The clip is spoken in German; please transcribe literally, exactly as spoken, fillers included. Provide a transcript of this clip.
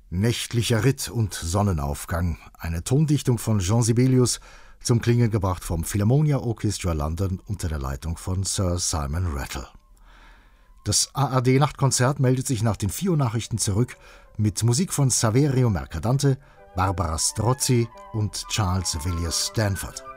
Nächtlicher Ritt und Sonnenaufgang, eine Tondichtung von Jean Sibelius, zum Klingen gebracht vom Philharmonia Orchestra London unter der Leitung von Sir Simon Rattle. Das A R D-Nachtkonzert meldet sich nach den vier Uhr Nachrichten zurück mit Musik von Saverio Mercadante, Barbara Strozzi und Charles Villiers Stanford.